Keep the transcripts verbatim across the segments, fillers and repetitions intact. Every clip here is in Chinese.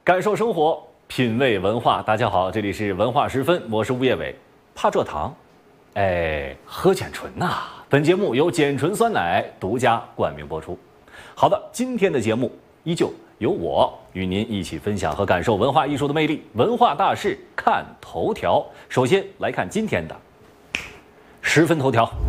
感受生活，品味文化。大家好，这里是文化时分，我是吴业伟。怕蔗糖，哎，喝碱醇呐、啊。本节目由碱醇酸奶独家冠名播出。好的，今天的节目依旧由我与您一起分享和感受文化艺术的魅力。文化大事看头条，首先来看今天的十分头条。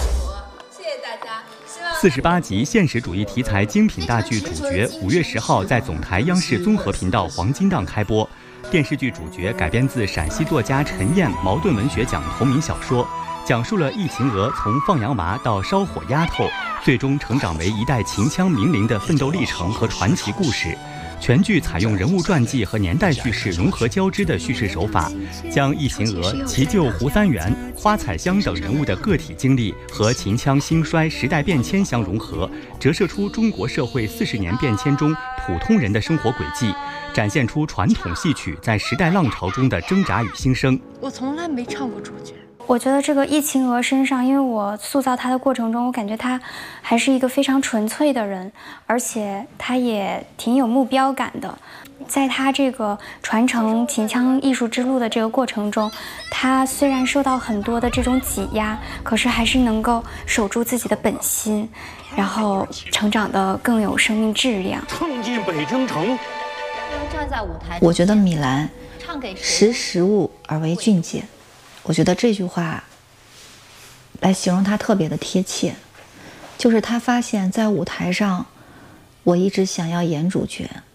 四十八集现实主义题材精品大剧《主角》五月十号在总台央视综合频道黄金档开播。电视剧《主角》改编自陕西作家陈燕茅盾文学奖同名小说，讲述了易秦娥从放羊娃到烧火丫头，最终成长为一代秦腔名伶的奋斗历程和传奇故事。全剧采用人物传记和年代叙事融合交织的叙事手法，将易秦娥、其舅胡三元、花彩香等人物的个体经历和秦腔兴衰、时代变迁相融合，折射出中国社会四十年变迁中普通人的生活轨迹，展现出传统戏曲在时代浪潮中的挣扎与新生。 我从来没唱过主角。 我觉得这个易秦娥身上，因为我塑造她的过程中，我感觉她还是一个非常纯粹的人，而且她也挺有目标感的。在她这个传承秦腔艺术之路的这个过程中，她虽然受到很多的这种挤压，可是还是能够守住自己的本心，然后成长得更有生命质量。 冲进北京城。 站在舞台， 我觉得米兰识时务而为俊杰。我觉得这句话来形容他特别的贴切，就是他发现在舞台上我一直想要演主角，